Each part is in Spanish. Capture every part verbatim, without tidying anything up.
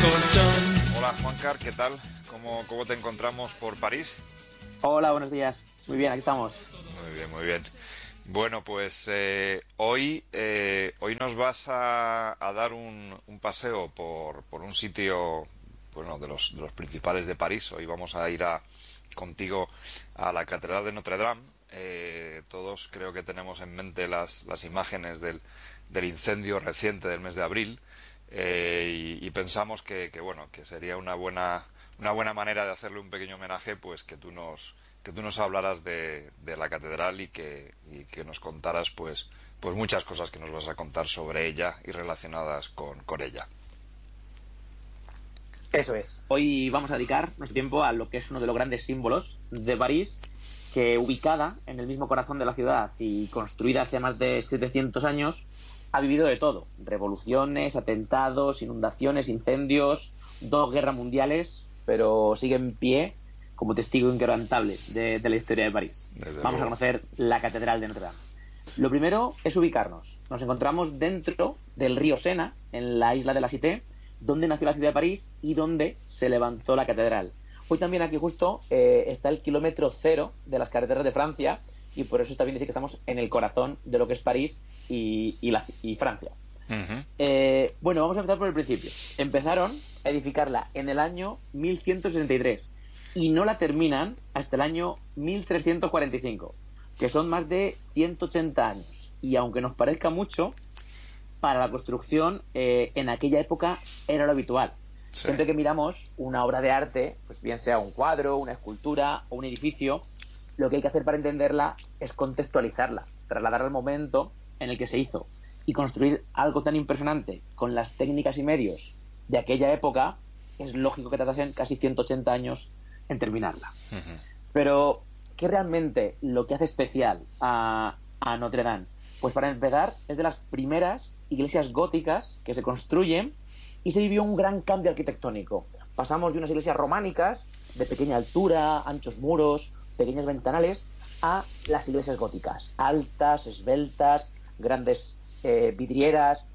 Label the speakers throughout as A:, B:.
A: colchón.
B: Hola Juancar, ¿qué tal? ¿Cómo, cómo te encontramos por París?
C: Hola, buenos días. Muy bien, aquí estamos.
B: Muy bien, muy bien. Bueno, pues eh, hoy, eh, hoy nos vas a, a dar un, un paseo por, por un sitio, bueno, de los, de los principales de París. Hoy vamos a ir a, contigo a la Catedral de Notre Dame. Eh, todos creo que tenemos en mente las, las imágenes del, del incendio reciente del mes de abril. Eh, y, y pensamos que, que bueno que sería una buena una buena manera de hacerle un pequeño homenaje, pues que tú nos que tú nos hablaras de, de la catedral y que, y que nos contaras pues pues muchas cosas que nos vas a contar sobre ella y relacionadas con, con ella.
C: Eso es. Hoy vamos a dedicar nuestro tiempo a lo que es uno de los grandes símbolos de París, que ubicada en el mismo corazón de la ciudad y construida hace más de setecientos años, ha vivido de todo: revoluciones, atentados, inundaciones, incendios, dos guerras mundiales, pero sigue en pie como testigo inquebrantable de, de la historia de París.
B: Desde
C: Vamos
B: luego.
C: a conocer la Catedral de Notre Dame. Lo primero es ubicarnos. Nos encontramos dentro del río Sena, en la isla de la Cité, donde nació la ciudad de París y donde se levantó la catedral. Hoy también aquí justo eh, está el kilómetro cero de las carreteras de Francia, y por eso está bien decir que estamos en el corazón de lo que es París y, y, la, y Francia.
B: Uh-huh.
C: Eh, bueno, vamos a empezar por el principio. Empezaron a edificarla en el año mil ciento sesenta y tres y no la terminan hasta el año mil trescientos cuarenta y cinco, que son más de ciento ochenta años. Y aunque nos parezca mucho, para la construcción eh, en aquella época era lo habitual. Sí. Siempre que miramos una obra de arte, pues bien sea un cuadro, una escultura o un edificio, lo que hay que hacer para entenderla es contextualizarla, trasladarla al momento en el que se hizo, y construir algo tan impresionante con las técnicas y medios de aquella época. Es lógico que tardasen casi ciento ochenta años en terminarla. Uh-huh. Pero, ¿qué realmente lo que hace especial a, a Notre Dame? Pues para empezar, es de las primeras iglesias góticas que se construyen y se vivió un gran cambio arquitectónico. Pasamos de unas iglesias románicas de pequeña altura, anchos muros, pequeños ventanales, a las iglesias góticas, altas, esbeltas, grandes eh, vidrieras.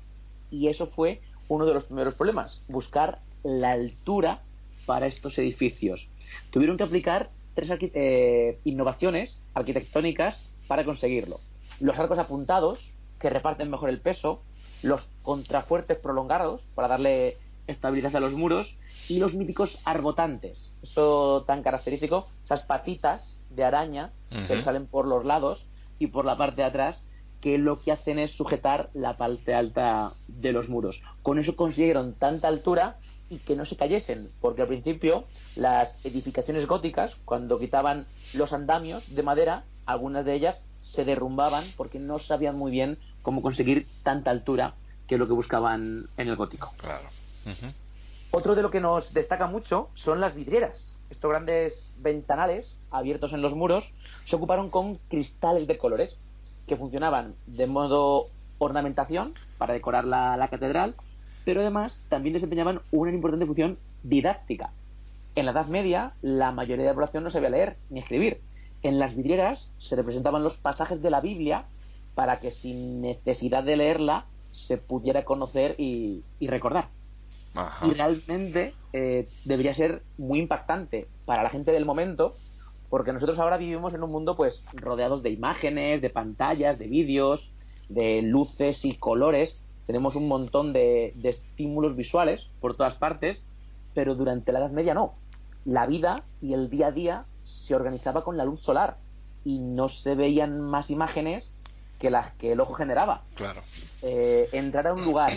C: Y eso fue uno de los primeros problemas: buscar la altura para estos edificios. Tuvieron que aplicar tres arqui- eh, innovaciones arquitectónicas para conseguirlo: los arcos apuntados, que reparten mejor el peso; los contrafuertes prolongados, para darle estabilidad a los muros; y los míticos arbotantes, eso tan característico, esas patitas de araña uh-huh. que salen por los lados y por la parte de atrás, que lo que hacen es sujetar la parte alta de los muros. Con eso consiguieron tanta altura y que no se cayesen, porque al principio las edificaciones góticas, cuando quitaban los andamios de madera, algunas de ellas se derrumbaban porque no sabían muy bien cómo conseguir tanta altura, que es lo que buscaban en el gótico.
B: Claro. Uh-huh.
C: Otro de lo que nos destaca mucho son las vidrieras. Estos grandes ventanales abiertos en los muros se ocuparon con cristales de colores que funcionaban de modo ornamentación para decorar la, la catedral, pero además también desempeñaban una importante función didáctica. En la Edad Media la mayoría de la población no sabía leer ni escribir. En las vidrieras se representaban los pasajes de la Biblia para que sin necesidad de leerla se pudiera conocer y, y recordar. Ajá. Y realmente eh, debería ser muy impactante para la gente del momento, porque nosotros ahora vivimos en un mundo pues rodeados de imágenes, de pantallas, de vídeos, de luces y colores. Tenemos un montón de, de estímulos visuales por todas partes, pero durante la Edad Media no. La vida y el día a día se organizaba con la luz solar y no se veían más imágenes que las que el ojo generaba.
B: Claro.
C: Eh, entrar a un lugar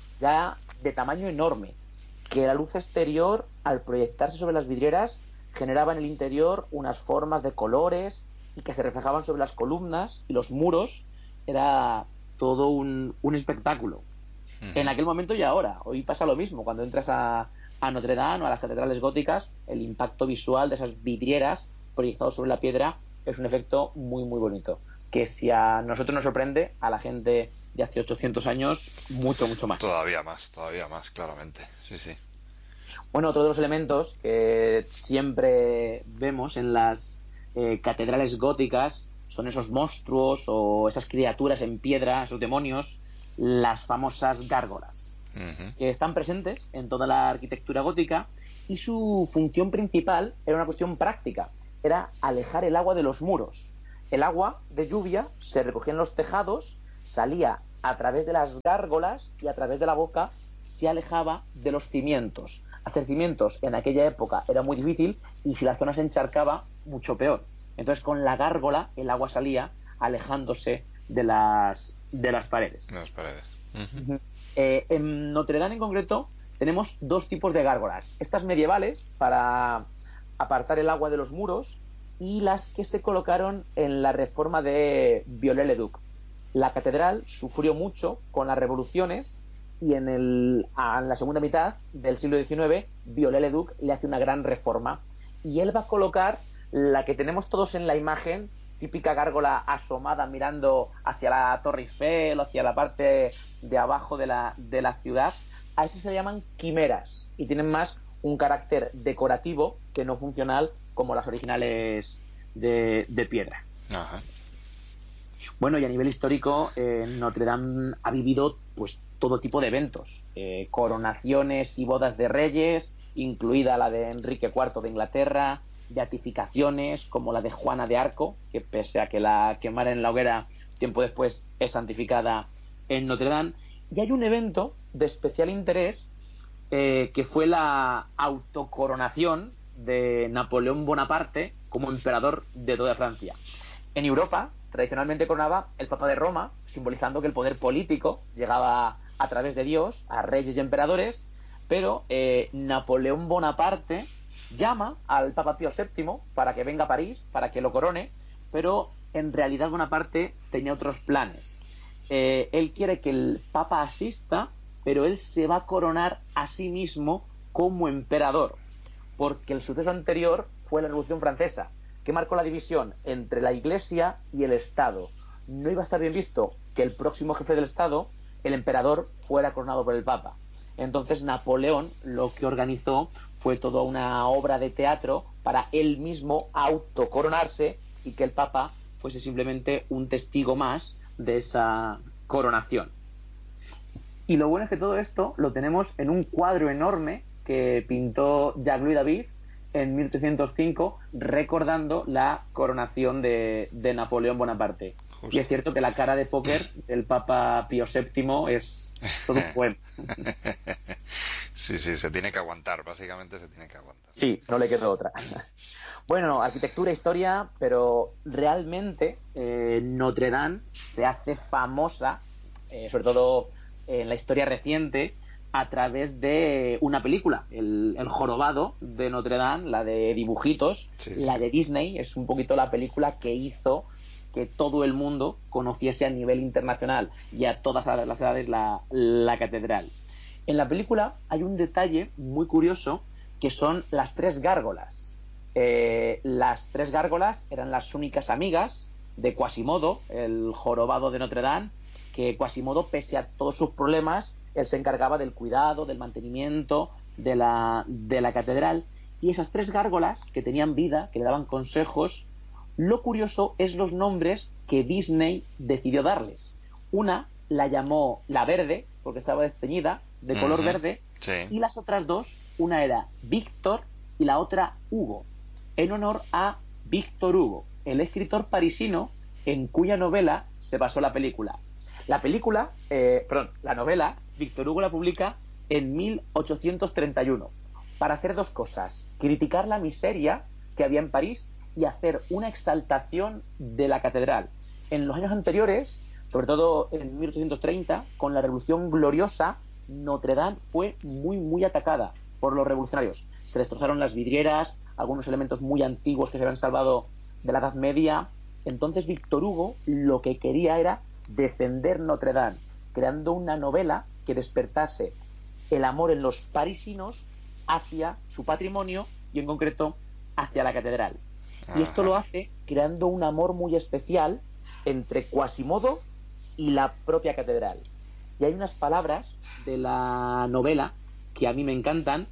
C: ya de tamaño enorme, que la luz exterior, al proyectarse sobre las vidrieras, generaba en el interior unas formas de colores y que se reflejaban sobre las columnas y los muros, era todo un, un espectáculo. Uh-huh. En aquel momento y ahora. Hoy pasa lo mismo. Cuando entras a, a Notre Dame o a las catedrales góticas, el impacto visual de esas vidrieras proyectadas sobre la piedra es un efecto muy muy bonito, que si a nosotros nos sorprende, a la gente de hace ochocientos años mucho mucho más.
B: Todavía más, todavía más, claramente. Sí, sí.
C: Bueno, otro de los elementos que siempre vemos en las eh, catedrales góticas son esos monstruos o esas criaturas en piedra, esos demonios, las famosas gárgolas.
B: Uh-huh.
C: que están presentes en toda la arquitectura gótica, y su función principal era una cuestión práctica, era alejar el agua de los muros. El agua de lluvia se recogía en los tejados, salía a través de las gárgolas y a través de la boca se alejaba de los cimientos. Hacer cimientos en aquella época era muy difícil, y si la zona se encharcaba, mucho peor. Entonces con la gárgola el agua salía alejándose de las, de las paredes.
B: De las paredes. Uh-huh.
C: Eh, en Notre Dame en concreto tenemos dos tipos de gárgolas. Estas medievales para apartar el agua de los muros, y las que se colocaron en la reforma de Viollet-le-Duc. La catedral sufrió mucho con las revoluciones, y en, el, en la segunda mitad del siglo diecinueve Viollet-le-Duc le hace una gran reforma, y él va a colocar la que tenemos todos en la imagen, típica gárgola asomada mirando hacia la Torre Eiffel, hacia la parte de abajo de la, de la ciudad. A esas se le llaman quimeras, y tienen más un carácter decorativo que no funcional como las originales de, de piedra.
B: Ajá.
C: Bueno, y a nivel histórico, eh, Notre Dame ha vivido pues todo tipo de eventos, eh, coronaciones y bodas de reyes, incluida la de Enrique cuarto de Inglaterra, beatificaciones como la de Juana de Arco, que pese a que la quemara en la hoguera, tiempo después es santificada en Notre Dame. Y hay un evento de especial interés, eh, que fue la autocoronación de Napoleón Bonaparte como emperador de toda Francia. En Europa, tradicionalmente coronaba el Papa de Roma, simbolizando que el poder político llegaba a través de Dios a reyes y emperadores, pero eh, Napoleón Bonaparte llama al Papa Pío séptimo para que venga a París, para que lo corone, pero en realidad Bonaparte tenía otros planes. Eh, él quiere que el Papa asista, pero él se va a coronar a sí mismo como emperador, porque el suceso anterior fue la Revolución Francesa, que marcó la división entre la Iglesia y el Estado. No iba a estar bien visto que el próximo jefe del Estado, el emperador, fuera coronado por el Papa. Entonces Napoleón lo que organizó fue toda una obra de teatro para él mismo autocoronarse, y que el Papa fuese simplemente un testigo más de esa coronación. Y lo bueno es que todo esto lo tenemos en un cuadro enorme que pintó Jacques-Louis David en mil ochocientos cinco, recordando la coronación de, de Napoleón Bonaparte. Justo. Y es cierto que la cara de póker del Papa Pío séptimo es todo un poema.
B: Sí, sí, se tiene que aguantar, básicamente se tiene que aguantar.
C: Sí, no le queda otra. Bueno, arquitectura, historia, pero realmente eh, Notre Dame se hace famosa, eh, sobre todo en la historia reciente, a través de una película, el, el Jorobado de Notre Dame, la de dibujitos, sí, la sí. de Disney. Es un poquito la película que hizo que todo el mundo conociese a nivel internacional y a todas las edades la, la catedral. En la película hay un detalle muy curioso, que son las tres gárgolas. Eh, las tres gárgolas eran las únicas amigas de Quasimodo, el jorobado de Notre Dame, que Quasimodo, pese a todos sus problemas, él se encargaba del cuidado, del mantenimiento de la, de la catedral. Y esas tres gárgolas que tenían vida, que le daban consejos, lo curioso es los nombres que Disney decidió darles. Una la llamó la Verde, porque estaba desteñida, de color uh-huh. verde,
B: sí.
C: y las otras dos, una era Víctor y la otra Hugo, en honor a Víctor Hugo, el escritor parisino en cuya novela se basó la película. La película, eh, perdón, la novela, Víctor Hugo la publica en mil ochocientos treinta y uno, para hacer dos cosas: criticar la miseria que había en París y hacer una exaltación de la catedral. En los años anteriores, sobre todo en mil ochocientos treinta, con la Revolución Gloriosa, Notre Dame fue muy, muy atacada por los revolucionarios. Se destrozaron las vidrieras, algunos elementos muy antiguos que se habían salvado de la Edad Media. Entonces Víctor Hugo lo que quería era defender Notre Dame, creando una novela que despertase el amor en los parisinos hacia su patrimonio y en concreto hacia la catedral. Y esto lo hace creando un amor muy especial entre Quasimodo y la propia catedral. Y hay unas palabras de la novela que a mí me encantan,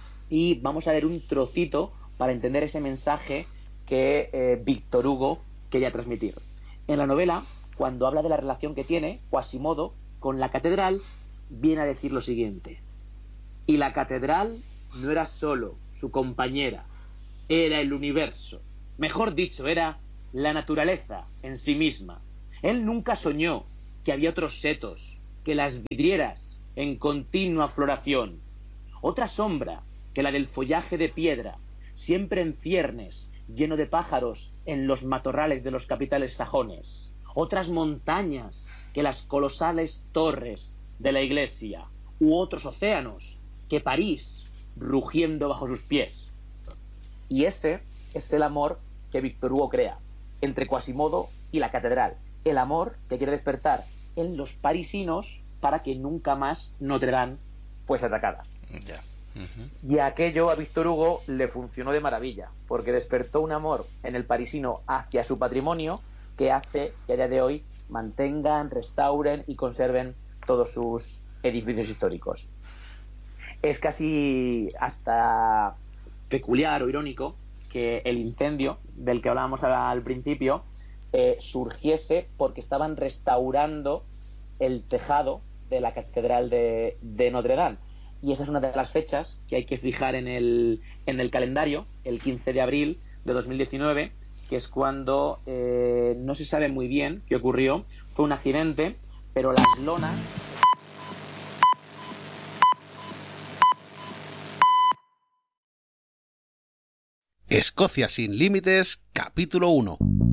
C: y vamos a ver un trocito para entender ese mensaje que eh, Víctor Hugo quería transmitir. En la novela, cuando habla de la relación que tiene Quasimodo con la catedral, viene a decir lo siguiente: y la catedral no era solo su compañera, era el universo. Mejor dicho, era la naturaleza en sí misma. Él nunca soñó que había otros setos, que las vidrieras en continua floración, otra sombra que la del follaje de piedra, siempre en ciernes, lleno de pájaros en los matorrales de los capitales sajones, otras montañas que las colosales torres de la iglesia, u otros océanos que París rugiendo bajo sus pies. Y ese es el amor que Víctor Hugo crea entre Quasimodo y la catedral, el amor que quiere despertar en los parisinos para que nunca más Notre Dame fuese atacada.
B: Yeah. Uh-huh.
C: Y aquello a Víctor Hugo le funcionó de maravilla, porque despertó un amor en el parisino hacia su patrimonio que hace que a día de hoy mantengan, restauren y conserven todos sus edificios históricos. Es casi hasta peculiar o irónico que el incendio del que hablábamos al principio eh, surgiese porque estaban restaurando el tejado de la catedral de, de Notre Dame. Y esa es una de las fechas que hay que fijar en el, en el calendario, el quince de abril de dos mil diecinueve, que es cuando eh, no se sabe muy bien qué ocurrió. Fue un accidente, pero las lonas...
A: Escocia sin límites, capítulo uno.